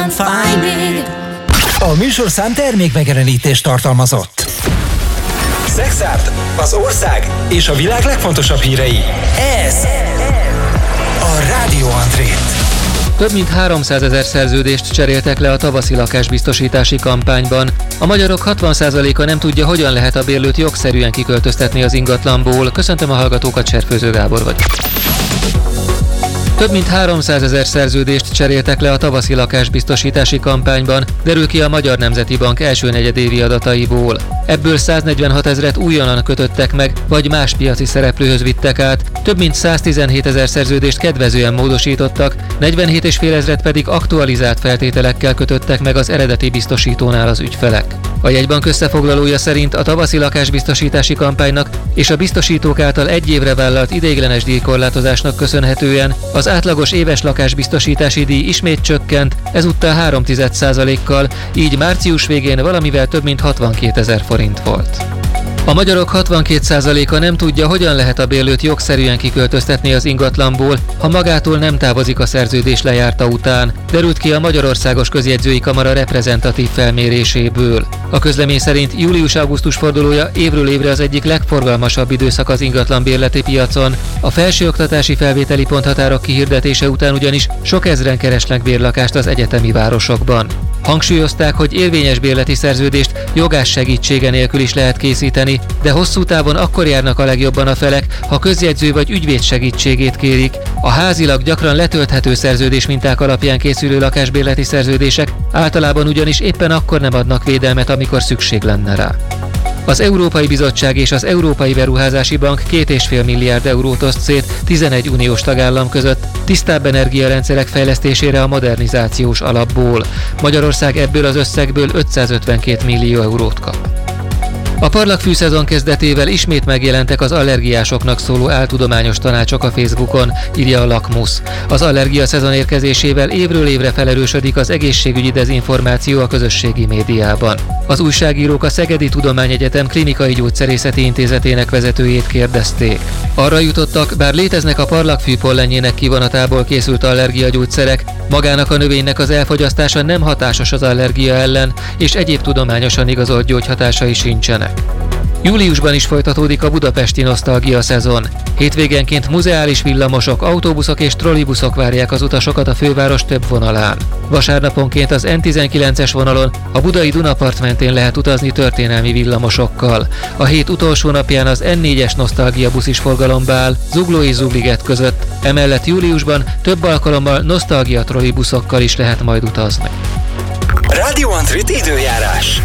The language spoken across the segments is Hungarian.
A műsorszám termékmegjelenítést tartalmazott. Szexárd, az ország és a világ legfontosabb hírei. Ez a Rádió Antrét. Több mint 300 000 szerződést cseréltek le a tavaszi lakásbiztosítási kampányban. A magyarok 60%-a nem tudja, hogyan lehet a bérlőt jogszerűen kiköltöztetni az ingatlanból. Köszöntöm a hallgatókat, Cserfőző Gábor vagyok. Több mint 300 000 szerződést cseréltek le a tavaszi lakásbiztosítási kampányban, derül ki a Magyar Nemzeti Bank első negyedévi adataiból. Ebből 146 000-et újonnan kötöttek meg, vagy más piaci szereplőhöz vittek át, több mint 117 000 szerződést kedvezően módosítottak, 47,5 000-et pedig aktualizált feltételekkel kötöttek meg az eredeti biztosítónál az ügyfelek. A jegybank összefoglalója szerint a tavaszi lakásbiztosítási kampánynak és a biztosítók által egy évre vállalt ideiglenes díjkorlátozásnak köszönhetően az átlagos éves lakásbiztosítási díj ismét csökkent, ezúttal 0,3%-kal, így március végén valamivel több mint 62 000 forint volt. A magyarok 62%-a nem tudja, hogyan lehet a bérlőt jogszerűen kiköltöztetni az ingatlanból, ha magától nem távozik a szerződés lejárta után, derült ki a Magyarországos Közjegyzői Kamara reprezentatív felméréséből. A közlemény szerint július-augusztus fordulója évről évre az egyik legforgalmasabb időszak az ingatlanbérleti piacon. A felsőoktatási felvételi ponthatárok kihirdetése után ugyanis sok ezren keresnek bérlakást az egyetemi városokban. Hangsúlyozták, hogy érvényes bérleti szerződést jogás segítsége nélkül is lehet készíteni, de hosszú távon akkor járnak a legjobban a felek, ha közjegyző vagy ügyvéd segítségét kérik. A házilag gyakran letölthető szerződés minták alapján készülő lakásbérleti szerződések általában ugyanis éppen akkor nem adnak védelmet, amikor szükség lenne rá. Az Európai Bizottság és az Európai Beruházási Bank 2,5 milliárd eurót oszt szét 11 uniós tagállam között tisztább energiarendszerek fejlesztésére a modernizációs alapból. Magyarország ebből az összegből 552 millió eurót kap. A parlagfű szezon kezdetével ismét megjelentek az allergiásoknak szóló áltudományos tanácsok a Facebookon, írja a Lakmusz. Az allergia szezon érkezésével évről évre felerősödik az egészségügyi dezinformáció a közösségi médiában. Az újságírók a Szegedi Tudományegyetem Klinikai Gyógyszerészeti Intézetének vezetőjét kérdezték. Arra jutottak, bár léteznek a parlagfű pollenjének kivonatából készült allergiagyógyszerek, magának a növénynek az elfogyasztása nem hatásos az allergia ellen, és egyéb tudományosan igazolt gyógyhatásai sincsenek. Júliusban is folytatódik a budapesti nosztalgia szezon. Hétvégenként muzeális villamosok, autóbuszok és trollibuszok várják az utasokat a főváros több vonalán. Vasárnaponként az N19-es vonalon a budai Dunapart mentén lehet utazni történelmi villamosokkal. A hét utolsó napján az N4-es nosztalgia busz is forgalomba áll Zugló és Zugliget között. Emellett júliusban több alkalommal nosztalgia trollibuszokkal is lehet majd utazni. Rádió Antrit időjárás.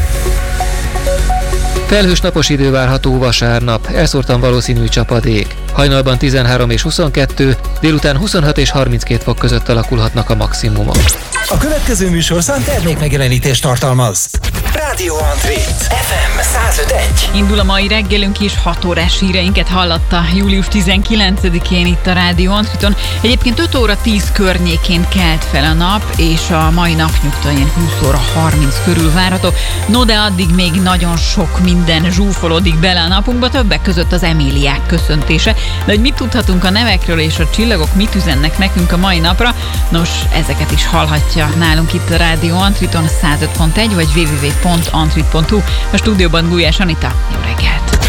Felhős napos idő várható vasárnap, elszórtan valószínű csapadék. Hajnalban 13 és 22, délután 26 és 32 fok között alakulhatnak a maximumok. A következő műsorszám termékmegjelenítést tartalmaz. Rádió Antrit, FM 105.1. Indul a mai reggelünk is, 6 órás híreinket hallotta július 19-én itt a Rádió Antriton. Egyébként 5 óra 10 környékén kelt fel a nap, és a mai napnyugta ilyen 20 óra 30 körül várható. No, de addig még nagyon sok minden zsúfolódik bele a napunkba, többek között az Emíliák köszöntése. De hogy mit tudhatunk a nevekről és a csillagok mit üzennek nekünk a mai napra, nos, ezeket is hallhatja nálunk itt a Rádió Antriton 105.1 vagy www.antrit.hu. A stúdióban Gulyás Anita. Jó reggelt!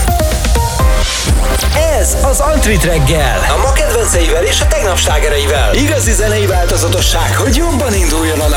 Ez az Antrit reggel. A ma kedvenceivel és a tegnap slágereivel. Igazi zenei változatosság, hogy jobban induljon a nap.